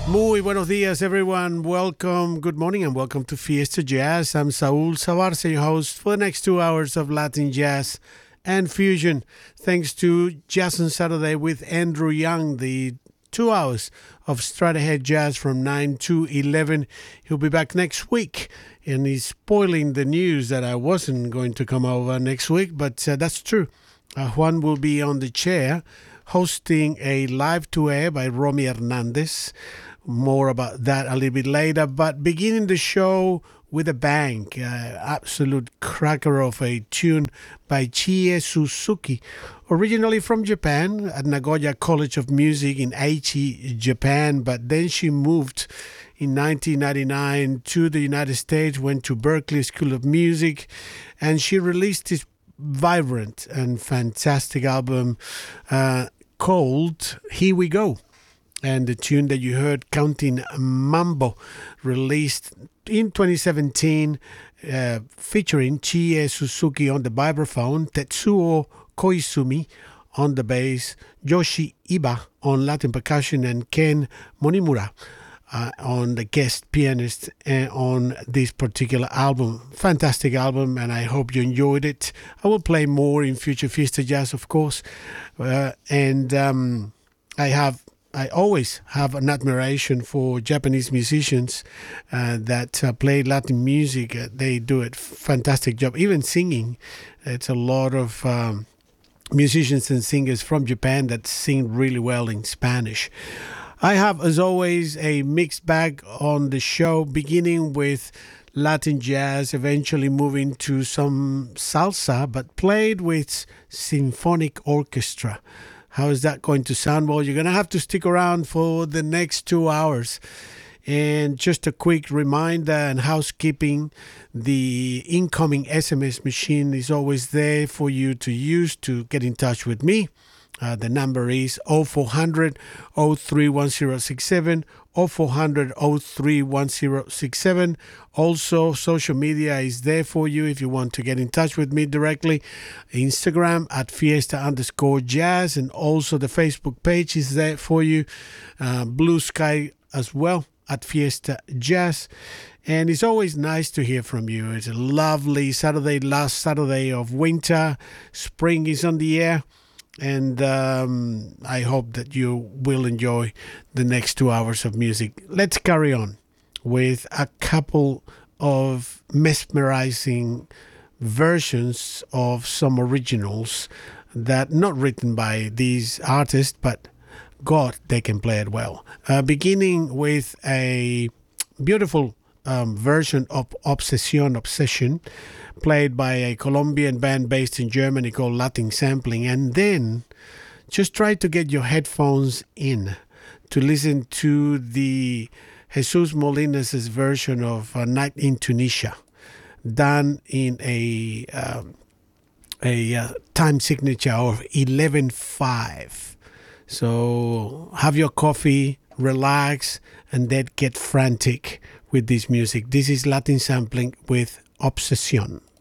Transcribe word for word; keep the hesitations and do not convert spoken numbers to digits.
Muy buenos días, everyone. Welcome, good morning, and welcome to Fiesta Jazz. I'm Saul Savarce, your host for the next two hours of Latin jazz and fusion. Thanks to Jazz on Saturday with Andrew Young, the two hours of straight ahead jazz from nine to eleven. He'll be back next week, and he's spoiling the news that I wasn't going to come over next week, but uh, that's true. Uh, Juan will be on the chair hosting a live tour by Romy Hernandez. More about that a little bit later, but beginning the show with a bang, uh, absolute cracker of a tune by Chie Suzuki, originally from Japan at Nagoya College of Music in Aichi, Japan, but then she moved in nineteen ninety-nine to the United States, went to Berklee School of Music, and she released this vibrant and fantastic album uh, called Here We Go. And the tune that you heard, Counting Mambo, released in twenty seventeen, uh, featuring Chie Suzuki on the vibraphone, Tetsuo Koizumi on the bass, Yoshi Iba on Latin percussion, and Ken Monimura uh, on the guest pianist uh, on this particular album. Fantastic album, and I hope you enjoyed it. I will play more in future Fiesta Jazz, of course. Uh, and um, I have... I always have an admiration for Japanese musicians uh, that uh, play Latin music. Uh, they do a fantastic job, even singing. It's a lot of um, musicians and singers from Japan that sing really well in Spanish. I have, as always, a mixed bag on the show, beginning with Latin jazz, eventually moving to some salsa, but played with symphonic orchestra. How is that going to sound? Well, you're going to have to stick around for the next two hours. And just a quick reminder and housekeeping, the incoming S M S machine is always there for you to use to get in touch with me. Uh, the number is oh four hundred, oh three one oh six seven, oh four hundred, oh three one oh six seven. Also, social media is there for you if you want to get in touch with me directly. Instagram at Fiesta underscore jazz, and also the Facebook page is there for you. Uh, Blue Sky as well at Fiesta Jazz. And it's always nice to hear from you. It's a lovely Saturday, last Saturday of winter. Spring is on the air. And um, I hope that you will enjoy the next two hours of music. Let's carry on with a couple of mesmerizing versions of some originals that not written by these artists, but God, they can play it well. Uh, beginning with a beautiful um, version of Obsession, Obsession, played by a Colombian band based in Germany called Latin Sampling. And then just try to get your headphones in to listen to the Jesus Molines' version of uh, Night in Tunisia, done in a, um, a uh, time signature of eleven five. So have your coffee, relax, and then get frantic with this music. This is Latin Sampling with Obsession.